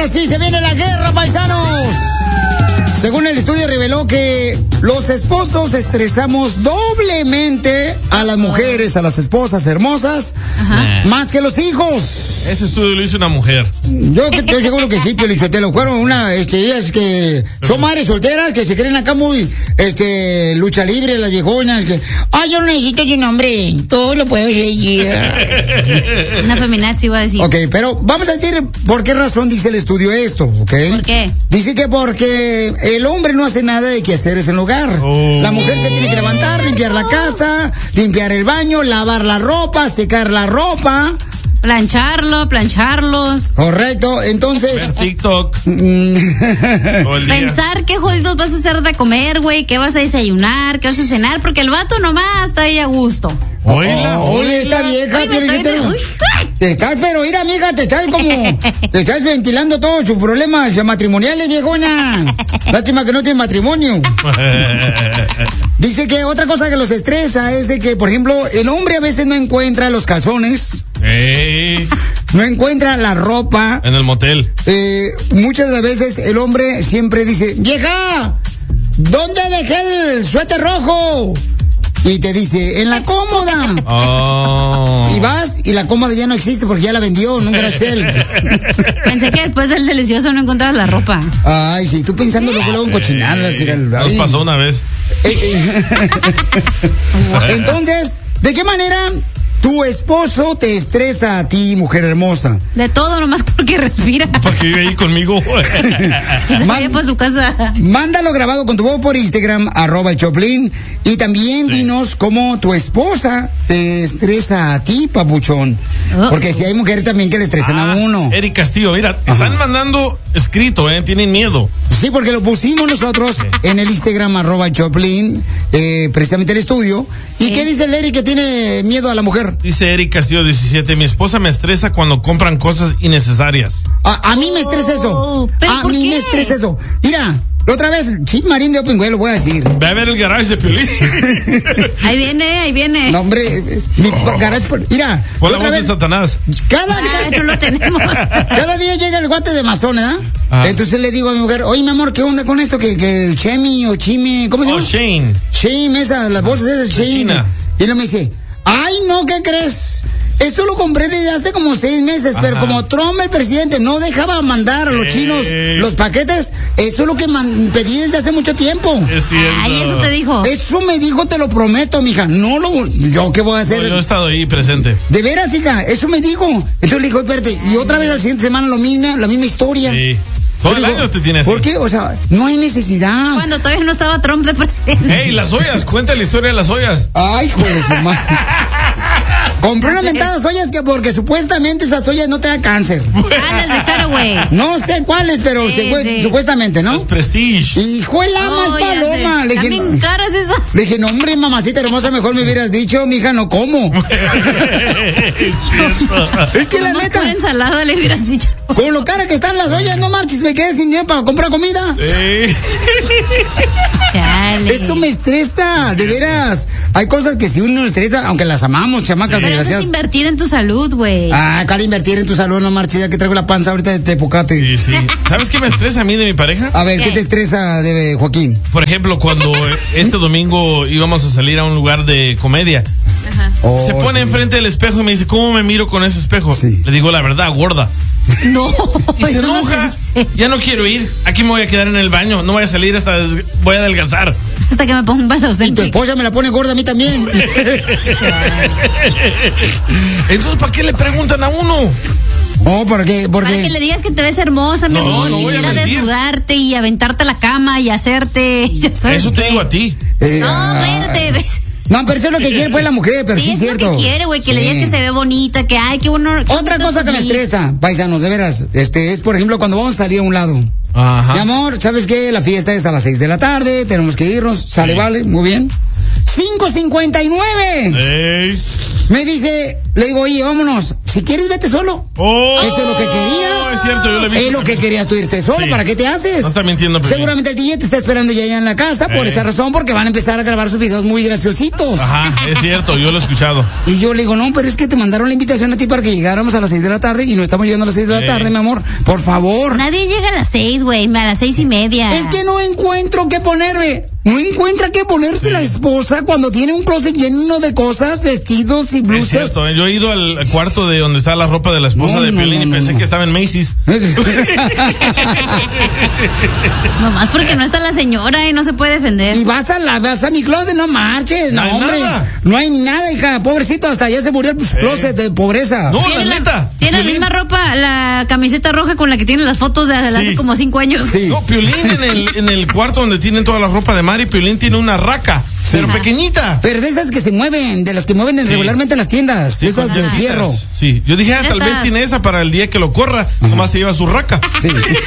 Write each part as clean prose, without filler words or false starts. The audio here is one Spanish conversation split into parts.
ahora sí se viene la guerra, paisanos. Según el estudio reveló que los esposos estresamos doblemente a las mujeres, a las esposas hermosas, más que los hijos. Ese estudio lo hizo una mujer. Yo seguro que sí, Piolichotelo. Fueron ellas que son madres solteras que se creen acá muy lucha libre, las viejonas que yo no necesito un hombre, todo lo puedo hacer. Una feminazi iba a decir. Ok, pero vamos a decir por qué razón dice el estudio esto, ¿ok? ¿Por qué? Dice que porque el hombre no hace nada de quehaceres en el hogar. La mujer se tiene que levantar, limpiar la casa, limpiar el baño, lavar la ropa, secar la ropa. Plancharlos. Correcto, entonces... Ver TikTok. Pensar qué jodidos vas a hacer de comer, güey, qué vas a desayunar, qué vas a cenar, porque el vato nomás está ahí a gusto. Oye, esta vieja, pero mira, amiga, te estás ventilando todos sus problemas matrimoniales, viejona. Lástima que no tiene matrimonio. Dice que otra cosa que los estresa es de que, por ejemplo, el hombre a veces no encuentra los calzones. No encuentra la ropa. En el motel. Muchas de las veces el hombre siempre dice, vieja, ¿dónde dejé el suéter rojo? Y te dice, en la cómoda. Y vas y la cómoda ya no existe porque ya la vendió, nunca era él. Pensé que después del delicioso no encontrabas la ropa. Ay, sí, tú pensando luego en cochinadas. Nos pasó una vez. Entonces, ¿de qué manera tu esposo te estresa a ti, mujer hermosa? De todo, nomás porque respira. Porque vive ahí conmigo. Se vaya por su casa. Mándalo grabado con tu voz por Instagram, @el Choplin. Y también dinos cómo tu esposa te estresa a ti, papuchón. Porque si hay mujeres también que le estresan a uno. Eric Castillo, mira, están mandando escrito, tienen miedo. Sí, porque lo pusimos nosotros en el Instagram, @el Choplin, precisamente el estudio. ¿Y qué dice el Eric que tiene miedo a la mujer? Dice Eric Castillo 17, mi esposa me estresa cuando compran cosas innecesarias. A mí me estresa eso. A mí me estresa eso. Mira, la otra vez, Marín de Opengüe, lo voy a decir. Ve a ver el garage de Piolín. Ahí viene. No, hombre, mi garage, mira. Pon la voz de Satanás. No lo tenemos. Cada día llega el guate de Mazón, ¿verdad? Entonces le digo a mi mujer, oye, mi amor, ¿qué onda con esto? Que el Chemi o Chime, ¿cómo se llama? Shane. Shane, las bolsas esas, Shane. Y él me dice, ay, no, ¿qué crees? Eso lo compré desde hace como 6 meses, pero como Trump, el presidente, no dejaba mandar a los chinos los paquetes, eso es lo que pedí desde hace mucho tiempo. Es cierto. Ay, eso te dijo. Eso me dijo, te lo prometo, mija. ¿Yo qué voy a hacer? No, yo he estado ahí presente. De veras, hija, eso me dijo. Entonces le dijo, espérate, y otra vez al siguiente semana la misma historia. Sí. Todo el año te tiene así. ¿Por qué? O sea, no hay necesidad. Cuando todavía no estaba Trump de presidente. Ey, las ollas, cuenta la historia de las ollas. Ay, joder, de su madre. Compré unas mentadas ollas porque supuestamente esas ollas no te dan cáncer. Las de caro, güey. No sé cuáles, pero supuestamente, ¿no? Es Prestige. Hijo de la más paloma. Le dije, también caras esas. Le dije, no, hombre, mamacita hermosa, mejor me hubieras dicho, mija, no como. Es que la neta. Con ensalada le hubieras dicho. Con lo cara que están las ollas, no marches, me quedé sin dinero para comprar comida. Chale. Eso me estresa, de veras. Hay cosas que si uno estresa, aunque las amamos, chamacas, pero desgraciadas. eso es invertir en tu salud, güey. Cara, invertir en tu salud, no marches, ya que traigo la panza ahorita de tepocate. Sí. ¿Sabes qué me estresa a mí de mi pareja? A ver, ¿qué te estresa de Joaquín? Por ejemplo, cuando este domingo íbamos a salir a un lugar de comedia. Se pone enfrente del espejo y me dice, ¿cómo me miro con ese espejo? Le digo la verdad, gorda. No, y se enoja. Ya no quiero ir. Aquí me voy a quedar en el baño. No voy a salir hasta voy a adelgazar. Hasta que me ponga un balocentro. Y tu esposa me la pone gorda a mí también. Entonces, ¿para qué le preguntan a uno? ¿Para qué? Para que le digas que te ves hermosa, mi amor. No voy a desnudarte y aventarte a la cama y hacerte. Ya sabes. Eso te digo a ti. No, espérate, ¿ves? No, pero eso es lo que quiere pues la mujer, pero sí es cierto. Lo que quiere, güey, que le digas que se ve bonita, que ay, que uno. Otra cosa que me estresa, paisanos, de veras, es por ejemplo cuando vamos a salir a un lado. Ajá. Mi amor, ¿sabes qué? La fiesta es a las 6 de la tarde, tenemos que irnos, sale, vale, muy bien. 5:59. Ey. Me dice, Le digo, oye, vámonos. Si quieres, vete solo. Eso es lo que querías. Es cierto, yo le vi. Es lo que querías tú, irte solo. Sí. ¿Para qué te haces? No está mintiendo, pero seguramente el DJ te está esperando ya en la casa por esa razón, porque van a empezar a grabar sus videos muy graciositos. Ajá, es cierto, yo lo he escuchado. Y yo le digo, no, pero es que te mandaron la invitación a ti para que llegáramos a las 6 de la tarde y no estamos llegando a las 6 de la tarde, mi amor. Por favor. Nadie llega a las 6, güey, a las 6:30. Es que no encuentro qué ponerme. No encuentra qué ponerse la esposa cuando tiene un closet lleno de cosas, vestidos y blusas. Es cierto, yo he ido al cuarto de donde está la ropa de la esposa de Piolín y pensé que estaba en Macy's. Nomás porque no está la señora y no se puede defender. Y vas a mi closet, no marches, no, hombre. No hay nada, hija, pobrecito, hasta ya se murió el closet de pobreza. No, la neta. Tiene la misma ropa, la camiseta roja con la que tiene las fotos de hace como 5 años. Sí. No, Piolín en el cuarto donde tienen toda la ropa de Mari, Piolín tiene una raca, pero pequeñita. Pero de esas que se mueven, de las que mueven regularmente en las tiendas, de esas de fierro. Sí, yo dije, tal vez tiene esa para el día que lo corra, nomás se lleva su raca. Sí.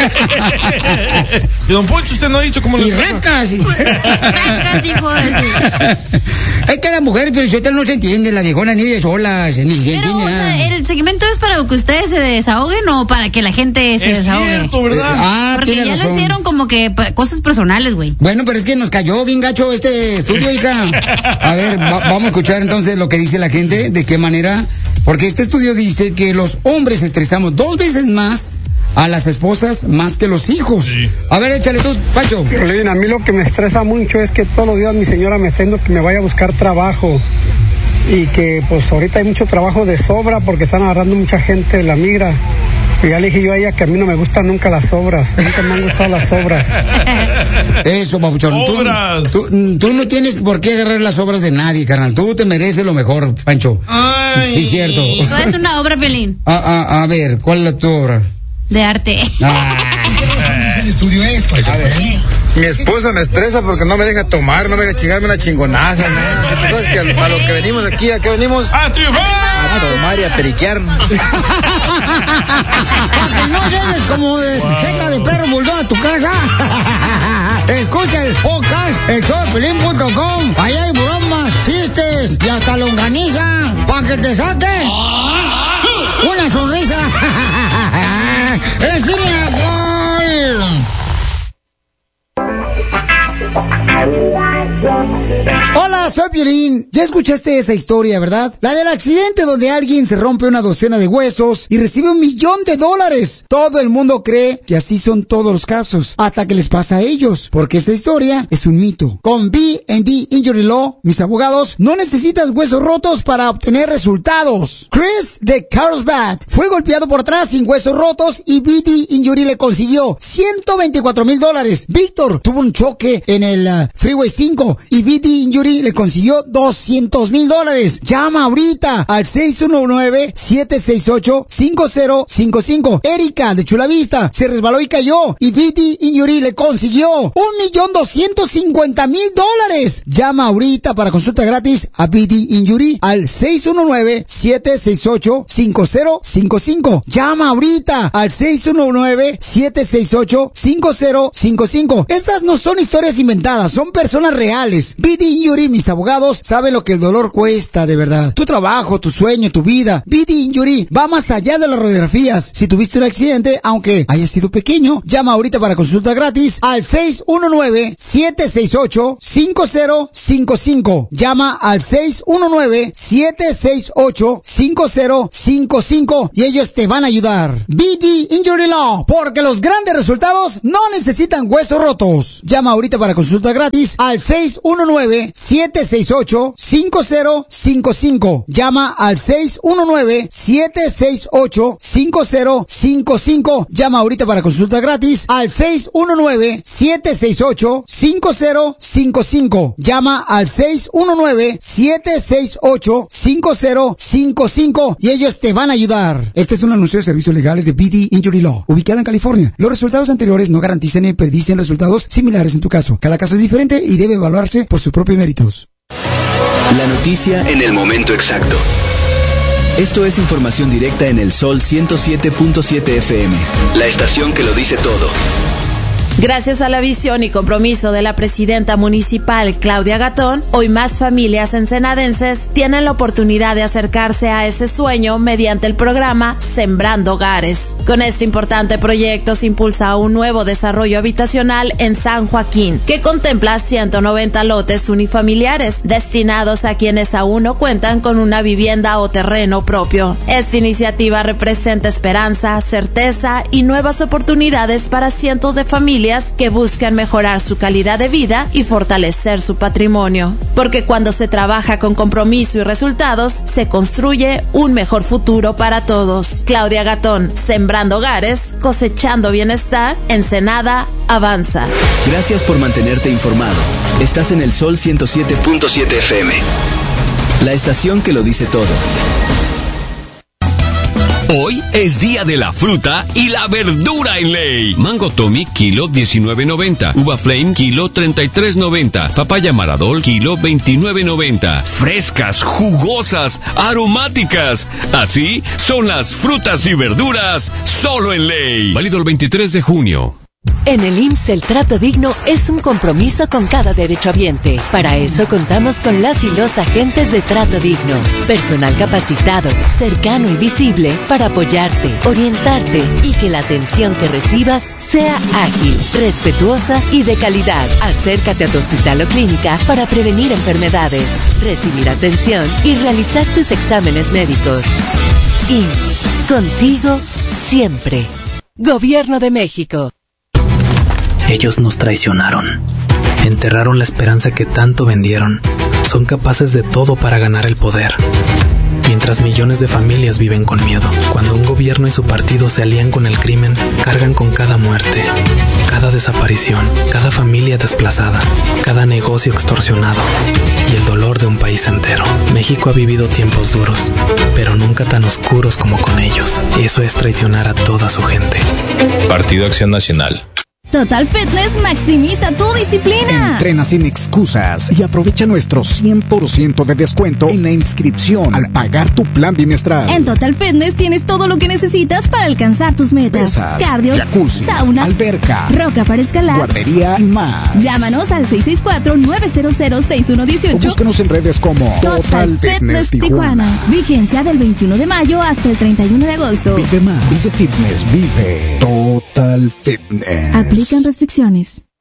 Y don Poncho, usted no ha dicho cómo le racas. Racas, hijo de su. Es que la mujer, pero yo no se entiende, la viejona ni de solas, ni se entiende nada. ¿El segmento es para que ustedes se desahoguen o para que la gente se desahogue? Es cierto, ¿verdad? Porque ya lo hicieron como que cosas personales, güey. Bueno, pero es que nos cayó bien gacho este estudio, hija. A ver, vamos a escuchar entonces lo que dice la gente, de qué manera, porque este estudio dice que los hombres estresamos 2 veces más a las esposas más que los hijos. Sí. A ver, échale tú, Pacho. Piolín, a mí lo que me estresa mucho es que todos los días mi señora me está diciendo que me vaya a buscar trabajo y que pues ahorita hay mucho trabajo de sobra porque están agarrando mucha gente de la migra. Y ya le dije yo a ella que a mí no me gustan nunca las obras, nunca me han gustado las obras. Eso, papuchón. Tú no tienes por qué agarrar las obras de nadie, carnal. Tú te mereces lo mejor, Pancho. Ay. Sí, cierto. Tú eres una obra, Piolín. A ver, ¿cuál es tu obra? De arte. El estudio es, pues, a ver. Mi esposa me estresa porque no me deja tomar, no me deja chingarme una chingonaza, nada. Si tú sabes que a lo que venimos aquí, ¿a qué venimos? ¡A triunfar! A tomar y a periquear. Para que no llegues como de jeca de perro bulldog a tu casa. Escucha el podcast, elshowdepiolín.com. Allá hay bromas, chistes y hasta longaniza. Para que te saque una sonrisa. ¡Es mi gol! Hola, soy Piolín. Ya escuchaste esa historia, ¿verdad? La del accidente donde alguien se rompe una docena de huesos y recibe $1 millón. Todo el mundo cree que así son todos los casos, hasta que les pasa a ellos, porque esta historia es un mito. Con B&D Injury Law, mis abogados, no necesitas huesos rotos para obtener resultados. Chris de Carlsbad fue golpeado por atrás sin huesos rotos y B&D Injury le consiguió $124,000. Víctor tuvo un choque en el Freeway 5 y B&D Injury le consiguió $200,000. Llama ahorita al 619-768-5055. Erika de Chula Vista se resbaló y cayó y B&D Injury le consiguió $1,250,000. Llama ahorita para consulta gratis a B&D Injury al 619-768-5055. Llama ahorita al 619-768-5055. Estas no son historias inventadas, son personas reales. B&D Injury, mis abogados, saben lo que el dolor cuesta de verdad. Tu trabajo, tu sueño, tu vida. B&D Injury va más allá de las radiografías. Si tuviste un accidente, aunque haya sido pequeño, llama ahorita para consulta gratis al 619-768-5055. Llama al 619-768-5055 y ellos te van a ayudar. B&D Injury Law, porque los grandes resultados no necesitan huesos rotos. Llama ahorita para consulta gratis al 619-768-5055. Llama al 619-768-5055. Llama ahorita para consulta gratis al 619-768-5055. Llama al 619-768-5055 y ellos te van a ayudar. Este es un anuncio de servicios legales de B&D Injury Law, ubicada en California. Los resultados anteriores no garantizan ni predicen resultados similares en tu caso. Cada caso es diferente y debe evaluarse por sus propios méritos. La noticia en el momento exacto. Esto es información directa en el Sol 107.7 FM, la estación que lo dice todo. Gracias a la visión y compromiso de la presidenta municipal Claudia Gatón, hoy más familias ensenadenses tienen la oportunidad de acercarse a ese sueño mediante el programa Sembrando Hogares. Con este importante proyecto se impulsa un nuevo desarrollo habitacional en San Joaquín, que contempla 190 lotes unifamiliares destinados a quienes aún no cuentan con una vivienda o terreno propio. Esta iniciativa representa esperanza, certeza y nuevas oportunidades para cientos de familias que buscan mejorar su calidad de vida y fortalecer su patrimonio. Porque cuando se trabaja con compromiso y resultados, se construye un mejor futuro para todos. Claudia Gatón, Sembrando Hogares, cosechando bienestar, Ensenada avanza. Gracias por mantenerte informado. Estás en el Sol 107.7 FM. La estación que lo dice todo. Hoy es día de la fruta y la verdura en Ley. Mango Tommy, kilo 19.90. Uva Flame, kilo 33.90. Papaya Maradol, kilo 29.90. Frescas, jugosas, aromáticas. Así son las frutas y verduras solo en Ley. Válido el 23 de junio. En el IMSS el trato digno es un compromiso con cada derechohabiente. Para eso contamos con las y los agentes de trato digno. Personal capacitado, cercano y visible para apoyarte, orientarte y que la atención que recibas sea ágil, respetuosa y de calidad. Acércate a tu hospital o clínica para prevenir enfermedades, recibir atención y realizar tus exámenes médicos. IMSS, contigo siempre. Gobierno de México. Ellos nos traicionaron, enterraron la esperanza que tanto vendieron, son capaces de todo para ganar el poder. Mientras millones de familias viven con miedo, cuando un gobierno y su partido se alían con el crimen, cargan con cada muerte, cada desaparición, cada familia desplazada, cada negocio extorsionado y el dolor de un país entero. México ha vivido tiempos duros, pero nunca tan oscuros como con ellos. Eso es traicionar a toda su gente. Partido Acción Nacional. Total Fitness maximiza tu disciplina. Entrena sin excusas y aprovecha nuestro 100% de descuento en la inscripción al pagar tu plan bimestral. En Total Fitness tienes todo lo que necesitas para alcanzar tus metas. Pesas, cardio, jacuzzi, sauna, alberca, roca para escalar, guardería y más. Llámanos al 664-900-6118 o búscanos en redes como Total Fitness Tijuana. Vigencia del 21 de mayo hasta el 31 de agosto. Vive más, vive fitness, vive Total Fitness. Aplican restricciones.